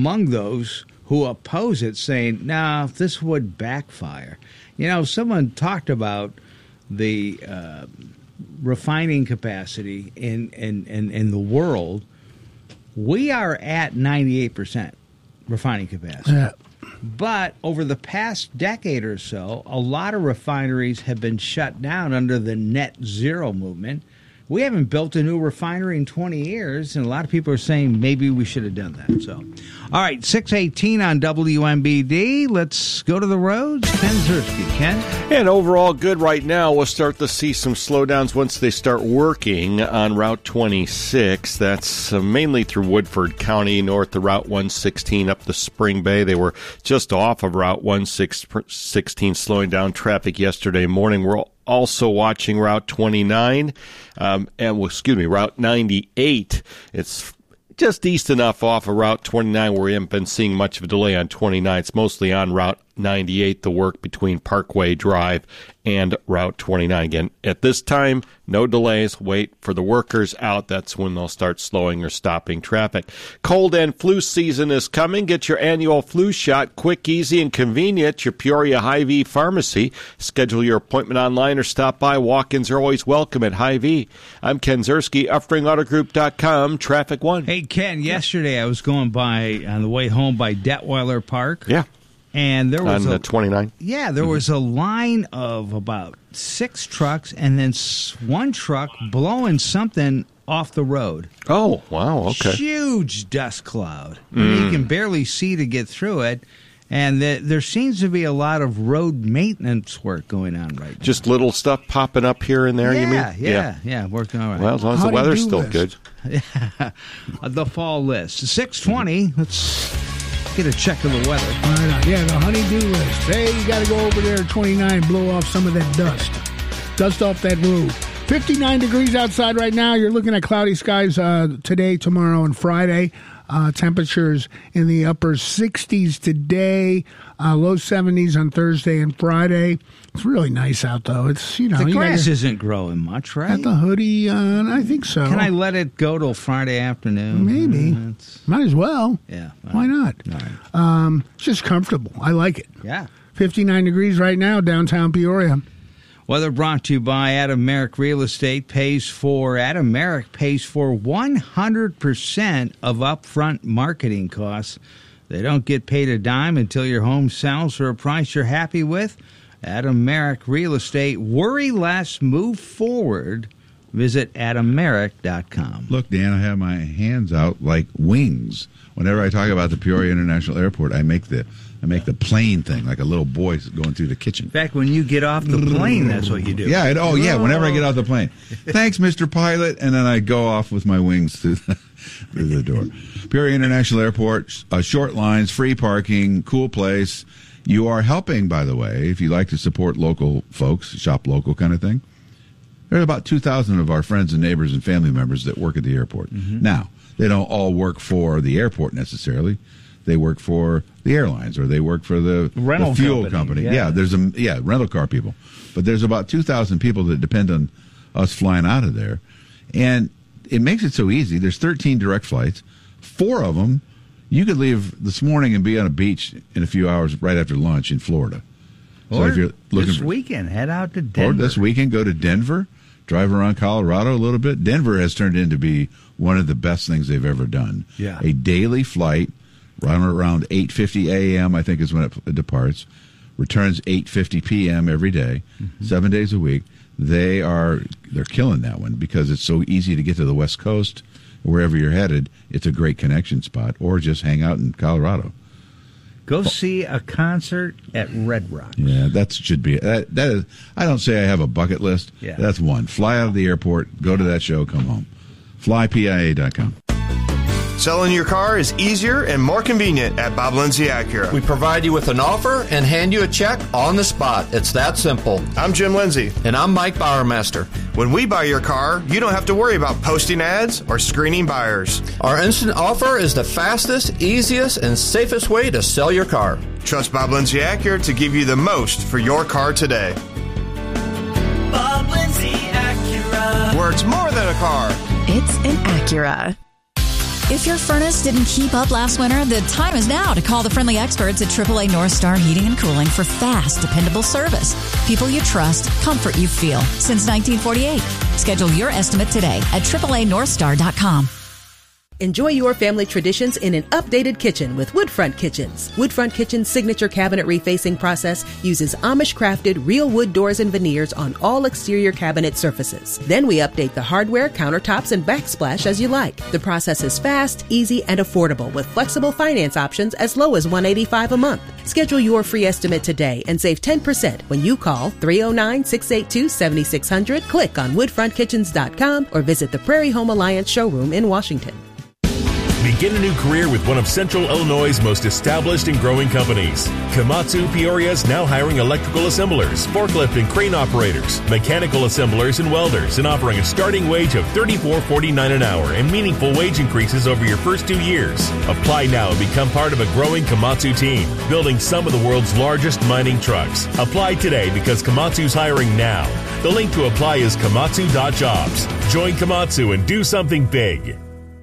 among those who oppose it, saying, "No, this would backfire." Someone talked about the refining capacity in the world. We are at 98% refining capacity. Yeah. But over the past decade or so, a lot of refineries have been shut down under the net zero movement. We haven't built a new refinery in 20 years, and a lot of people are saying maybe we should have done that. So, all right, 6:18 on WMBD. Let's go to the roads. Ken Ziersky. Ken? And overall good right now. We'll start to see some slowdowns once they start working on Route 26. That's mainly through Woodford County, north of Route 116 up to Spring Bay. They were just off of Route 116, slowing down traffic yesterday morning. We're also watching Route 29, Route 98. It's just east enough off of Route 29 where we haven't been seeing much of a delay on 29. It's mostly on Route 98, the work between Parkway Drive and Route 29. Again, at this time, no delays. Wait for the workers out. That's when they'll start slowing or stopping traffic. Cold and flu season is coming. Get your annual flu shot quick, easy, and convenient at your Peoria Hy-Vee pharmacy. Schedule your appointment online or stop by. Walk-ins are always welcome at Hy-Vee. I'm Ken Ziersky, UpspringAutoGroup.com, Traffic One. Hey, Ken, yesterday I was going by, on the way home, by Detweiler Park. Yeah. And there was on 29? Yeah, there was a line of about 6 trucks and then one truck blowing something off the road. Oh, wow, okay. Huge dust cloud. You can barely see to get through it. And there seems to be a lot of road maintenance work going on right now. Just little stuff popping up here and there, you mean? Yeah, working all right. Well, as long as the weather's still good. The fall list. 6:20, let's get a check of the weather. Right on. Yeah, the honey-do list. Hey, you got to go over there at 29 and blow off some of that dust. Dust off that roof. 59 degrees outside right now. You're looking at cloudy skies today, tomorrow, and Friday. Temperatures in the upper 60s today, low 70s on Thursday and Friday. It's really nice out, though. It's the grass isn't growing much, right? Got the hoodie on. I think so. Can I let it go till Friday afternoon? Maybe. Might as well. Yeah. Why not? All right. It's just comfortable. I like it. Yeah. 59 degrees right now, downtown Peoria. Weather brought to you by Adam Merrick Real Estate. Adam Merrick pays for 100% of upfront marketing costs. They don't get paid a dime until your home sells for a price you're happy with. Adam Merrick Real Estate. Worry less, move forward. Visit AdamMerrick.com. Look, Dan, I have my hands out like wings. Whenever I talk about the Peoria International Airport, I make the plane thing like a little boy going through the kitchen. In fact, when you get off the plane, that's what you do. Yeah. Whenever I get off the plane. Thanks, Mr. Pilot. And then I go off with my wings through the door. Peoria International Airport, short lines, free parking, cool place. You are helping, by the way, if you like to support local folks, shop local kind of thing. There's about 2,000 of our friends and neighbors and family members that work at the airport. Mm-hmm. Now, they don't all work for the airport necessarily. They work for the airlines or they work for the fuel company. Yeah, rental car people. But there's about 2,000 people that depend on us flying out of there. And it makes it so easy. There's 13 direct flights. 4 of them, you could leave this morning and be on a beach in a few hours right after lunch in Florida. Or if you're looking weekend, head out to Denver. Or this weekend, go to Denver, drive around Colorado a little bit. Denver has turned into be one of the best things they've ever done. Yeah. A daily flight, around 8:50 a.m., I think is when it departs, returns 8:50 p.m. every day, 7 days a week. They're killing that one because it's so easy to get to the West Coast. Wherever you're headed, it's a great connection spot, or just hang out in Colorado. Go see a concert at Red Rocks. Yeah, that should be that is. I don't say I have a bucket list. Yeah. That's one. Fly out of the airport, go to that show, come home. FlyPIA.com. Selling your car is easier and more convenient at Bob Lindsay Acura. We provide you with an offer and hand you a check on the spot. It's that simple. I'm Jim Lindsay. And I'm Mike Bowermaster. When we buy your car, you don't have to worry about posting ads or screening buyers. Our instant offer is the fastest, easiest, and safest way to sell your car. Trust Bob Lindsay Acura to give you the most for your car today. Bob Lindsay Acura. Where it's more than a car. It's an Acura. If your furnace didn't keep up last winter, the time is now to call the friendly experts at AAA North Star Heating and Cooling for fast, dependable service. People you trust, comfort you feel. Since 1948. Schedule your estimate today at AAANorthstar.com. Enjoy your family traditions in an updated kitchen with Woodfront Kitchens. Woodfront Kitchen's signature cabinet refacing process uses Amish-crafted real wood doors and veneers on all exterior cabinet surfaces. Then we update the hardware, countertops, and backsplash as you like. The process is fast, easy, and affordable with flexible finance options as low as $185 a month. Schedule your free estimate today and save 10% when you call 309-682-7600, click on woodfrontkitchens.com, or visit the Prairie Home Alliance showroom in Washington. Begin a new career with one of Central Illinois' most established and growing companies. Komatsu Peoria is now hiring electrical assemblers, forklift and crane operators, mechanical assemblers, and welders, and offering a starting wage of $34.49 an hour and meaningful wage increases over your first 2 years. Apply now and become part of a growing Komatsu team, building some of the world's largest mining trucks. Apply today because Komatsu's hiring now. The link to apply is komatsu.jobs. Join Komatsu and do something big.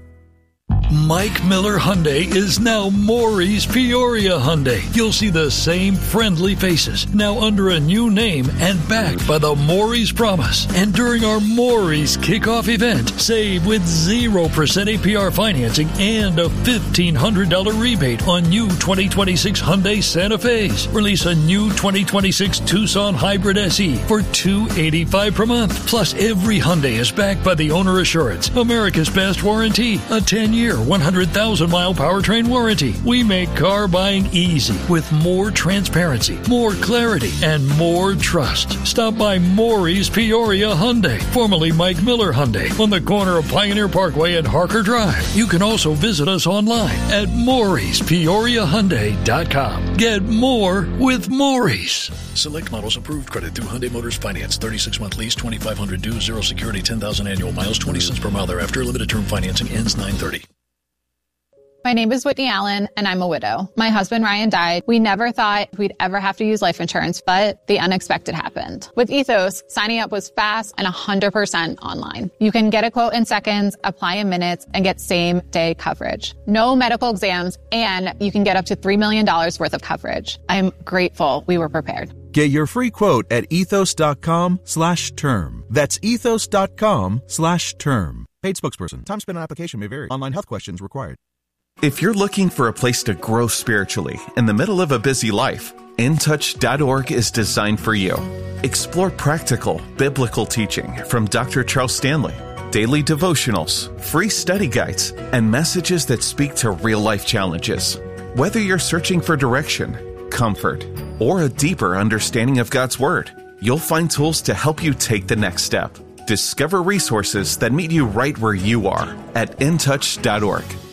Mike Miller Hyundai is now Maury's Peoria Hyundai. You'll see the same friendly faces, now under a new name and backed by the Maury's Promise. And during our Maury's kickoff event, save with 0% APR financing and a $1,500 rebate on new 2026 Hyundai Santa Fe's. Release a new 2026 Tucson Hybrid SE for $285 per month. Plus, every Hyundai is backed by the Owner Assurance, America's best warranty, a 10-year, 100,000-mile powertrain warranty. We make car buying easy with more transparency, more clarity, and more trust. Stop by Maury's Peoria Hyundai, formerly Mike Miller Hyundai, on the corner of Pioneer Parkway and Harker Drive. You can also visit us online at MaurysPeoriaHyundai.com. Get more with Maury's. Select models approved. Credit through Hyundai Motors Finance. 36-month lease, $2,500 due, 0 security, 10,000 annual miles, 20 cents per mile thereafter. Limited term financing ends 9/30. My name is Whitney Allen, and I'm a widow. My husband, Ryan, died. We never thought we'd ever have to use life insurance, but the unexpected happened. With Ethos, signing up was fast and 100% online. You can get a quote in seconds, apply in minutes, and get same-day coverage. No medical exams, and you can get up to $3 million worth of coverage. I'm grateful we were prepared. Get your free quote at ethos.com/term. That's ethos.com/term. Paid spokesperson. Time spent on application may vary. Online health questions required. If you're looking for a place to grow spiritually in the middle of a busy life, InTouch.org is designed for you. Explore practical, biblical teaching from Dr. Charles Stanley, daily devotionals, free study guides, and messages that speak to real-life challenges. Whether you're searching for direction, comfort, or a deeper understanding of God's Word, you'll find tools to help you take the next step. Discover resources that meet you right where you are at InTouch.org.